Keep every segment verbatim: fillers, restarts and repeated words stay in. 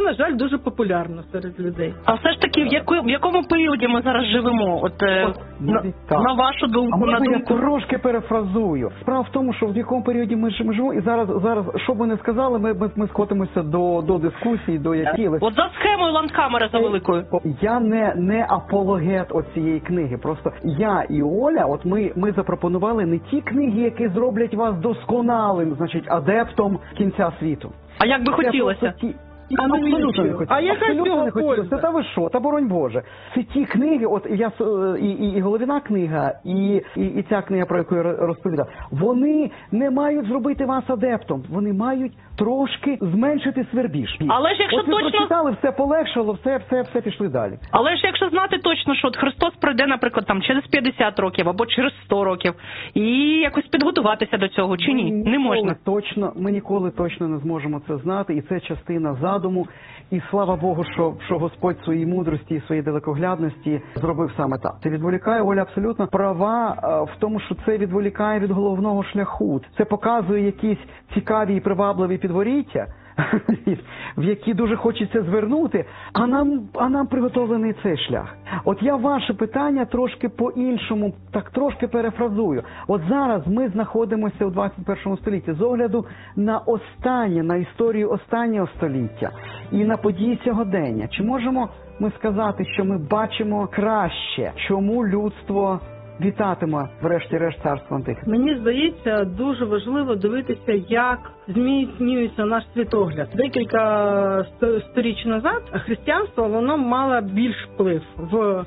на жаль, дуже популярно серед людей. А все ж таки, в, яку, в якому періоді ми зараз живемо? От, е, на, на вашу думку, а на думку? Я трошки перефразую. Справа в тому, що в якому періоді ми живемо, і зараз, зараз що б ви не сказали, ми, ми, ми скотимося до, до дискусії, до яких... От за схемою Ландкамери за великою. Я не, не апологет оцієї книги. Просто я і Оля, от ми, ми запропонували не ті книги, які зроблять вас досконалим, значить, адептом кінця світу. А як би хотілося? А, абсолютно не хотілося. А яка Абсолютно не хотілося. польза? Та ви що? Та боронь Боже. Це ті книги, от я і, і, і Головіна книга, і, і, і ця книга, про яку я розповідав, вони не мають зробити вас адептом. Вони мають трошки зменшити свербіж. Але ж якщо от ви точно... прочитали, все полегшало, все, все, все пішли далі. Але ж якщо знати точно, що от Христос прийде, наприклад, там через п'ятдесят років або через сто років, і якось підготуватися до цього, чи ні? Ми не можна. Точно, ми ніколи точно не зможемо це знати, і це частина задуму. І слава Богу, що, що Господь своїй мудрості і своїй далекоглядності зробив саме так. Це відволікає, Оля абсолютно права в тому, що це відволікає від головного шляху. Це показує якісь цікаві і привабливі підворіття, в які дуже хочеться звернути, а нам, а нам приготовлений цей шлях. От я ваше питання трошки по-іншому, так трошки перефразую. От зараз ми знаходимося у двадцять першому столітті з огляду на останнє, на історію останнього століття і на події сьогодення. Чи можемо ми сказати, що ми бачимо краще, чому людство вітатиме, врешті-решт, царство Антихриста? Мені здається, дуже важливо дивитися, як змінюється наш світогляд. Декілька сторіч назад християнство, воно мало більш вплив в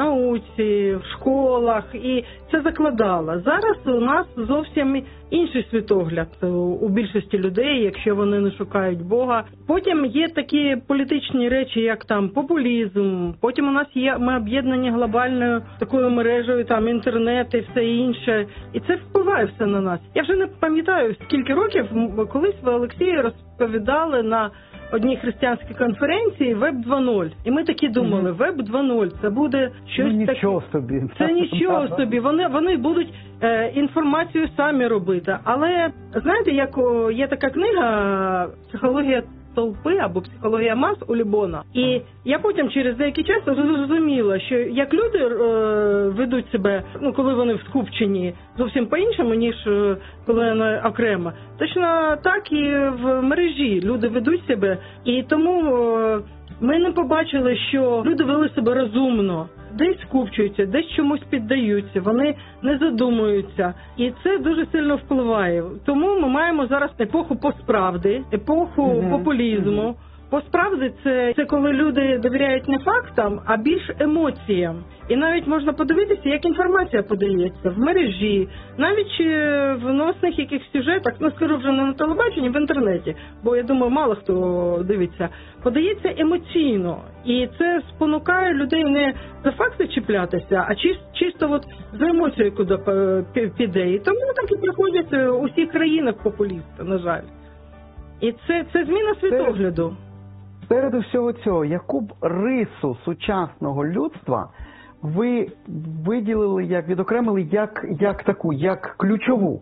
науці, в школах, і це закладало. Зараз у нас зовсім інший світогляд у більшості людей, якщо вони не шукають Бога. Потім є такі політичні речі, як там популізм, потім у нас є, ми об'єднані глобальною такою мережею, там інтернет і все інше, і це впливає все на нас. Я вже не пам'ятаю, скільки років, колись ви, Олексію, розповідали на одній християнській конференції веб два нуль. І ми такі думали, веб два нуль, це буде щось ну, таке. Нічого собі. Це нічого собі. Вони, вони будуть е, інформацію самі робити. Але, знаєте, як о, є така книга «Психологія толпи» або «Психологія мас» у Лібона. І я потім через деякий час зрозуміла, що як люди е, ведуть себе, ну, коли вони в скупченні, зовсім по-іншому, ніж е, коли вони окремо. Точно так і в мережі люди ведуть себе. І тому е, ми не побачили, що люди вели себе розумно. Десь скупчуються, десь чомусь піддаються, вони не задумуються. І це дуже сильно впливає. Тому ми маємо зараз епоху постправди, епоху mm-hmm. популізму. Mm-hmm. Посправді це, це коли люди довіряють не фактам, а більш емоціям. І навіть можна подивитися, як інформація подається в мережі, навіть в новосних якихось сюжетах, ну скажу вже не на телебаченні, в інтернеті, бо я думаю, мало хто дивиться, подається емоційно. І це спонукає людей не за факти чіплятися, а чисто, чисто от за емоцією куди піде. І тому так і приходять у всіх країнах популісти, на жаль. І це, це зміна світогляду. Серед всього цього, яку б рису сучасного людства ви виділили, як відокремили, як, як таку, як ключову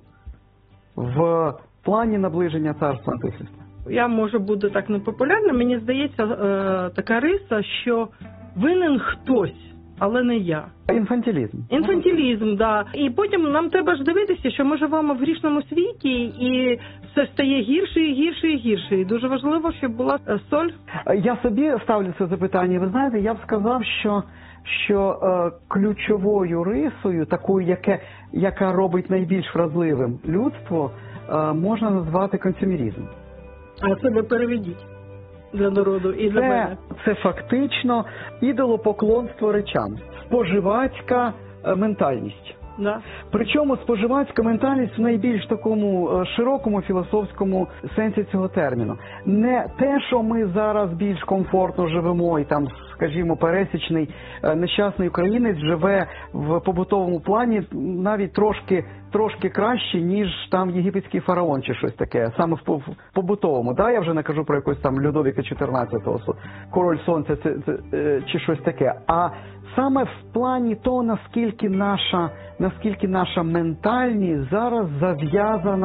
в плані наближення царства Антихриста? Я, може, буду так непопулярна, мені здається, е, така риса, що винен хтось, але не я. Інфантилізм. Інфантилізм, да. І потім нам треба ж дивитися, що ми живемо в грішному світі, і все стає гірше, і гірше, і гірше. І дуже важливо, щоб була соль. Я собі ставлю це запитання. Ви знаєте, я б сказав, що, що е, ключовою рисою, такою, яке, яка робить найбільш вразливим людство, е, можна назвати консюмеризм. А це ви переведіть для народу і для це, мене. Це фактично ідолопоклонство речам. Споживацька ментальність. Да. Причому споживацька ментальність в найбільш такому широкому філософському сенсі цього терміну. Не те, що ми зараз більш комфортно живемо і там, скажімо, пересічний нещасний українець живе в побутовому плані навіть трошки, трошки краще, ніж там єгипетський фараон чи щось таке, саме в побутовому. Да, я вже не кажу про якось там Людовіка чотирнадцятого, король сонця це, це, чи щось таке. А саме в плані того, наскільки наша, наскільки наша ментальність зараз зав'язана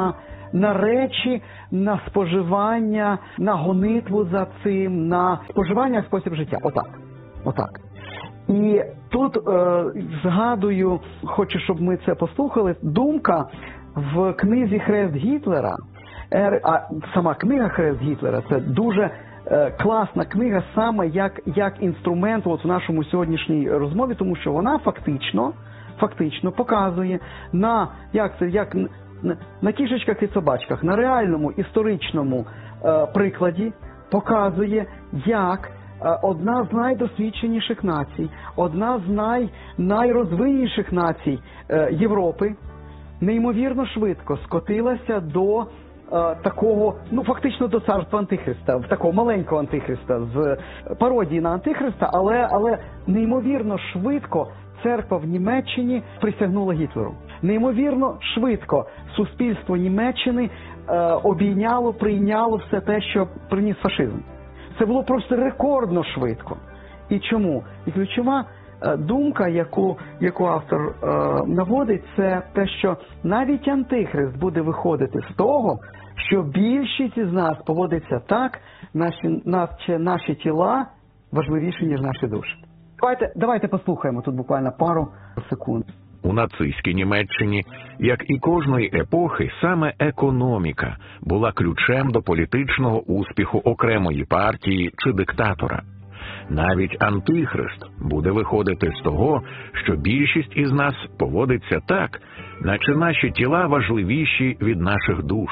на речі, на споживання, на гонитву за цим, на споживання як спосіб життя. Отак. Отак. І тут е, згадую, хочу, щоб ми це послухали, думка в книзі «Хрест Гітлера», е, а сама книга «Хрест Гітлера» – це дуже е, класна книга саме як, як інструмент от в нашому сьогоднішній розмові, тому що вона фактично, фактично показує на, як це, як на, на кішечках і собачках, на реальному історичному е, прикладі показує, як одна з найдосвідченіших націй, одна з най, найрозвинніших націй е, Європи неймовірно швидко скотилася до е, такого, ну фактично до царства Антихриста, в такого маленького Антихриста, з пародії на Антихриста, але, але неймовірно швидко церква в Німеччині присягнула Гітлеру. Неймовірно швидко суспільство Німеччини е, обійняло, прийняло все те, що приніс фашизм. Це було просто рекордно швидко. І чому? І ключова е, думка, яку, яку автор е, наводить, це те, що навіть Антихрист буде виходити з того, що більшість із нас поводиться так, наші, наче наші тіла важливіші, ніж наші душі. Давайте, давайте послухаємо тут буквально пару секунд. У нацистській Німеччині, як і кожної епохи, саме економіка була ключем до політичного успіху окремої партії чи диктатора. Навіть Антихрист буде виходити з того, що більшість із нас поводиться так, наче наші тіла важливіші від наших душ.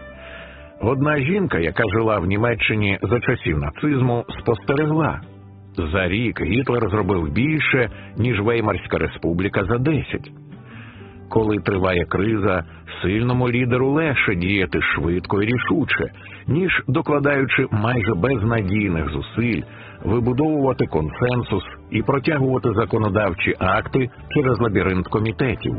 Одна жінка, яка жила в Німеччині за часів нацизму, спостерегла. За рік Гітлер зробив більше, ніж Веймарська республіка за десять. Коли триває криза, сильному лідеру легше діяти швидко і рішуче, ніж, докладаючи майже безнадійних зусиль, вибудовувати консенсус і протягувати законодавчі акти через лабіринт комітетів.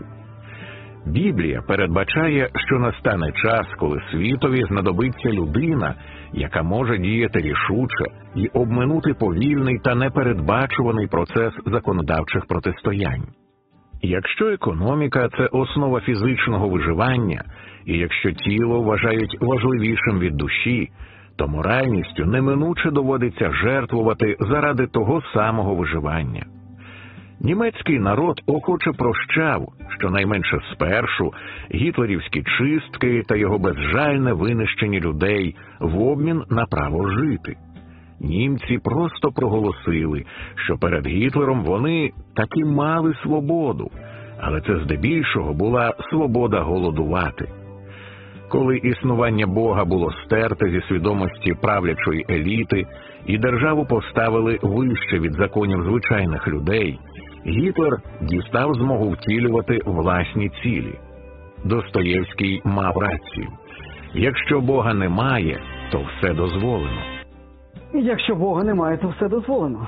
Біблія передбачає, що настане час, коли світові знадобиться людина, яка може діяти рішуче і обминути повільний та непередбачуваний процес законодавчих протистоянь. Якщо економіка – це основа фізичного виживання, і якщо тіло вважають важливішим від душі, то моральністю неминуче доводиться жертвувати заради того самого виживання. Німецький народ охоче прощав, щонайменше спершу, гітлерівські чистки та його безжальне винищення людей в обмін на право жити. Німці просто проголосили, що перед Гітлером вони таки мали свободу, але це здебільшого була свобода голодувати. Коли існування Бога було стерте зі свідомості правлячої еліти і державу поставили вище від законів звичайних людей, Гітлер дістав змогу втілювати власні цілі. Достоєвський мав рацію. Якщо Бога немає, то все дозволено. І якщо Бога немає, то все дозволено.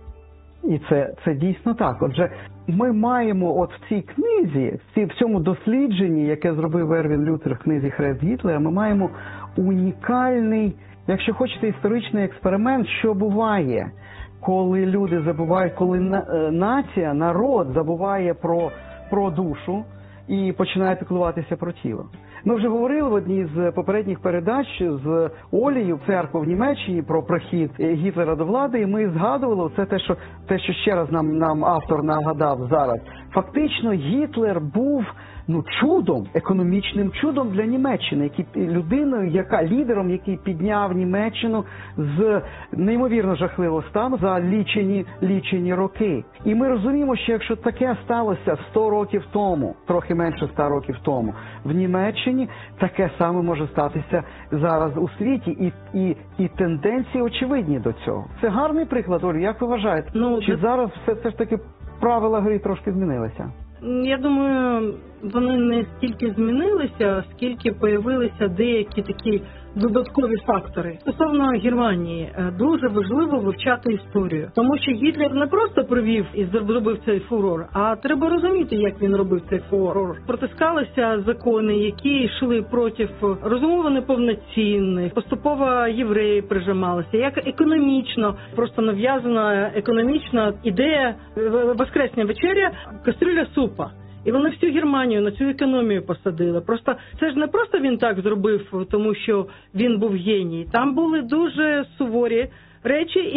І це, це дійсно так. Отже, ми маємо от в цій книзі, в цьому дослідженні, яке зробив Ервін Лютер в книзі «Хрест Гітлера», ми маємо унікальний, якщо хочете, історичний експеримент, що буває, коли люди забувають, коли нація, народ забуває про, про душу і починає піклуватися про тіло. Ми вже говорили в одній з попередніх передач з Олею, церкву в Німеччині, про прихід Гітлера до влади, і ми згадували це те, що, те, що ще раз нам, нам автор нагадав зараз. Фактично Гітлер був ну, чудом, економічним чудом для Німеччини, який, людиною, яка лідером, який підняв Німеччину з неймовірно жахливого стану за лічені, лічені роки. І ми розуміємо, що якщо таке сталося сто років тому, трохи менше ста років тому, в Німеччині, таке саме може статися зараз у світі. І, і, і тенденції очевидні до цього. Це гарний приклад, Олю, як ви вважаєте? Ну, Чи це... зараз все, все ж таки правила гри трошки змінилися? Я думаю, вони не стільки змінилися, скільки появилися деякі такі додаткові фактори. Стосовно Германії, дуже важливо вивчати історію. Тому що Гітлер не просто привів і зробив цей фурор, а треба розуміти, як він робив цей фурор. Протискалися закони, які йшли проти розумово неповноцінних, поступово євреї прижималися, як економічно, просто нав'язана економічна ідея воскресня вечеря, кастрюля супа. І вони всю Германію на цю економію посадили. Просто це ж не просто він так зробив, тому що він був геній. Там були дуже суворі речі.